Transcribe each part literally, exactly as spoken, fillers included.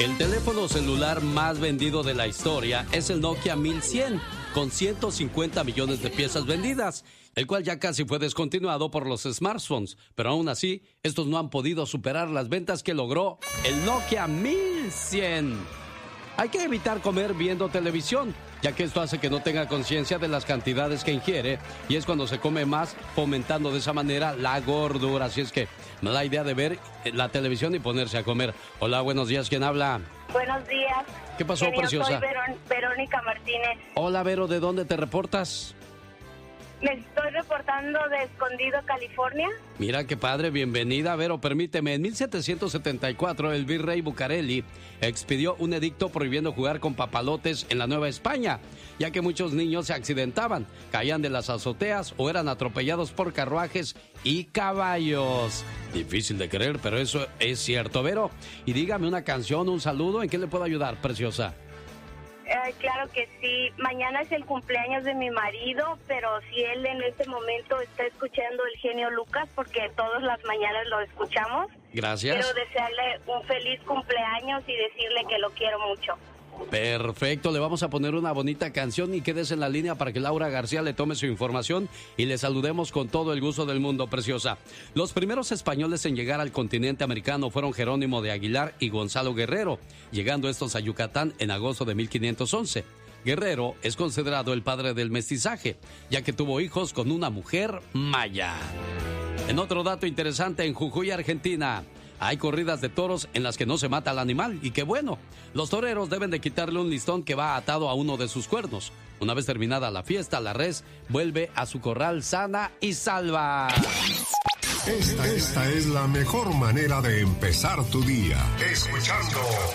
El teléfono celular más vendido de la historia es el Nokia mil cien, con ciento cincuenta millones de piezas vendidas, el cual ya casi fue descontinuado por los smartphones, pero aún así, estos no han podido superar las ventas que logró el Nokia mil cien. Hay que evitar comer viendo televisión, ya que esto hace que no tenga conciencia de las cantidades que ingiere, y es cuando se come más, fomentando de esa manera la gordura. Así es que no da la idea de ver la televisión y ponerse a comer. Hola, buenos días, ¿quién habla? Buenos días. ¿Qué pasó, Genio, preciosa? Soy Verón- Verónica Martínez. Hola, Vero, ¿de dónde te reportas? Me estoy reportando de Escondido, California. Mira qué padre, bienvenida, Vero. Permíteme, en mil setecientos setenta y cuatro el virrey Bucareli expidió un edicto prohibiendo jugar con papalotes en la Nueva España, ya que muchos niños se accidentaban, caían de las azoteas o eran atropellados por carruajes y caballos. Difícil de creer, pero eso es cierto, Vero. Y dígame una canción, un saludo, ¿en qué le puedo ayudar, preciosa? Eh, claro que sí. Mañana es el cumpleaños de mi marido, pero si él en este momento está escuchando el genio Lucas, porque todas las mañanas lo escuchamos. Gracias. Quiero desearle un feliz cumpleaños y decirle que lo quiero mucho. Perfecto, le vamos a poner una bonita canción y quédese en la línea para que Laura García le tome su información y le saludemos con todo el gusto del mundo, preciosa. Los primeros españoles en llegar al continente americano fueron Jerónimo de Aguilar y Gonzalo Guerrero, llegando estos a Yucatán en agosto de mil quinientos once. Guerrero es considerado el padre del mestizaje, ya que tuvo hijos con una mujer maya. En otro dato interesante, en Jujuy, Argentina, hay corridas de toros en las que no se mata al animal, y qué bueno. Los toreros deben de quitarle un listón que va atado a uno de sus cuernos. Una vez terminada la fiesta, la res vuelve a su corral sana y salva. Esta, esta es la mejor manera de empezar tu día. Escuchando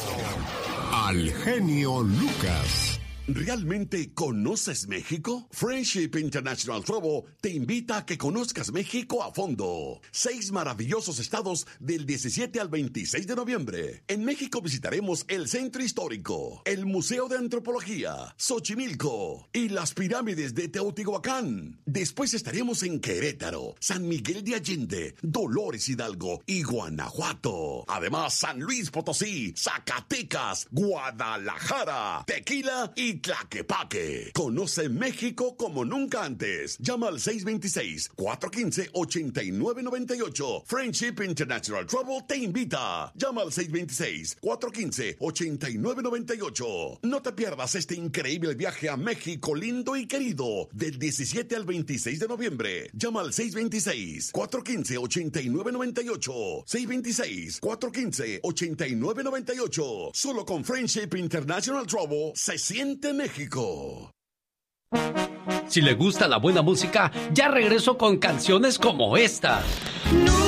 al genio Lucas. ¿Realmente conoces México? Friendship International Travel te invita a que conozcas México a fondo. Seis maravillosos estados del diecisiete al veintiséis de noviembre. En México visitaremos el Centro Histórico, el Museo de Antropología, Xochimilco y las pirámides de Teotihuacán. Después estaremos en Querétaro, San Miguel de Allende, Dolores Hidalgo y Guanajuato. Además, San Luis Potosí, Zacatecas, Guadalajara, Tequila y Tlaquepaque. Conoce México como nunca antes. Llama al seis dos seis, cuatro uno cinco, ocho nueve nueve ocho. Friendship International Travel te invita. Llama al seis dos seis, cuatro uno cinco, ocho nueve nueve ocho. No te pierdas este increíble viaje a México lindo y querido del diecisiete al veintiséis de noviembre. Llama al seis dos seis, cuatro uno cinco, ocho nueve nueve ocho. seis dos seis, cuatro uno cinco, ocho nueve nueve ocho. Solo con Friendship International Travel se siente México. Si le gusta la buena música, ya regreso con canciones como esta. No.